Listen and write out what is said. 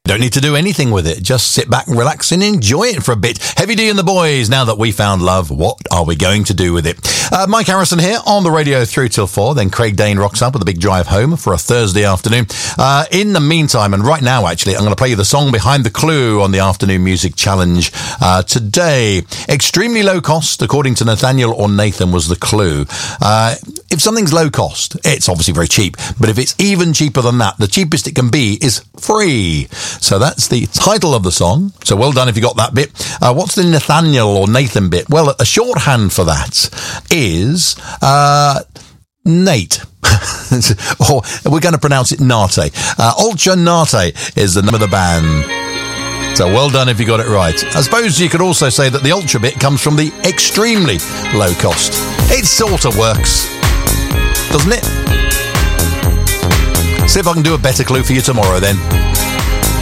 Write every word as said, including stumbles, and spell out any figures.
Don't need to do anything with it. Just sit back and relax and enjoy it for a bit. Heavy D and the Boys, Now That We Found Love, what are we going to do with it? Uh, Mike Harrison here on the radio through till four. Then Craig Dane rocks up with a big drive home for a Thursday afternoon. Uh, in the meantime, and right now actually, I'm going to play you the song behind the clue on the Afternoon Music Challenge uh, today. Extremely low cost, according to Nathaniel or Nathan, was the clue. Uh, if something's low cost, it's obviously very cheap. But if it's even cheaper than that, the cheapest it can be is free. So that's the title of the song. So well done if you got that bit. Uh, what's the Nathaniel or Nathan bit? Well, a shorthand for that is uh, Nate. Or we're going to pronounce it Nate. Uh, Ultra Nate is the name of the band. So well done if you got it right. I suppose you could also say that the ultra bit comes from the extremely low cost. It sort of works, doesn't it? See if I can do a better clue for you tomorrow then.